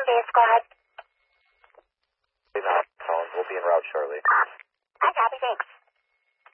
Dave Squad. We'll be en route shortly. I copy, thanks.